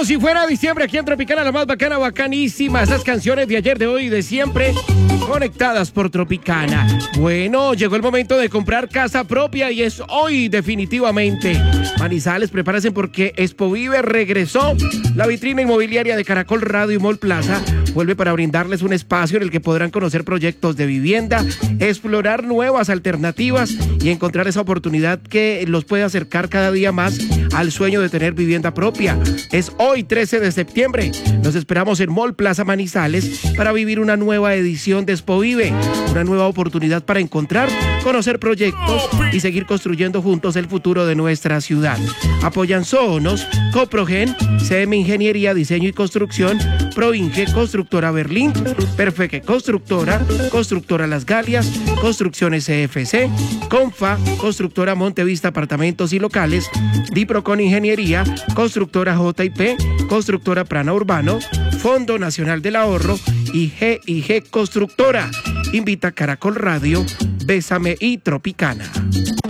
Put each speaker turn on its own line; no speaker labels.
Como si fuera diciembre aquí en Tropicana, la más bacana, bacanísima. Esas canciones de ayer, de hoy y de siempre, conectadas por Tropicana. Bueno, llegó el momento de comprar casa propia y es hoy definitivamente. Manizales, prepárense porque Expovive regresó. La vitrina inmobiliaria de Caracol Radio y Mall Plaza vuelve para brindarles un espacio en el que podrán conocer proyectos de vivienda, explorar nuevas alternativas y encontrar esa oportunidad que los puede acercar cada día más al sueño de tener vivienda propia. Es hoy 13 de septiembre. Nos esperamos en Mall Plaza Manizales para vivir una nueva edición de Expovive, una nueva oportunidad para encontrar, conocer proyectos y seguir construyendo juntos el futuro de nuestra ciudad. Apoyan Sonos, Coprogen, CM Ingeniería, Diseño y Construcción, Proinge, Constructora Berlín, Perfecte Constructora, Constructora Las Galias, Construcciones CFC, Confa, Constructora Montevista Apartamentos y Locales, Diprocon Ingeniería, Constructora JIP, Constructora Prana Urbano, Fondo Nacional del Ahorro y GIG Constructora. Invita Caracol Radio, Bésame y Tropicana.